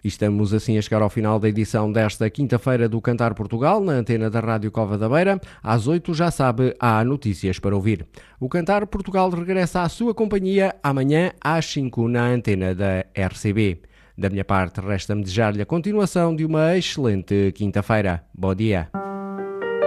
E estamos assim a chegar ao final da edição desta quinta-feira do Cantar Portugal, na antena da Rádio Cova da Beira. Às 8, já sabe, há notícias para ouvir. O Cantar Portugal regressa à sua companhia amanhã às 5 na antena da RCB. Da minha parte, resta-me desejar-lhe a continuação de uma excelente quinta-feira. Bom dia.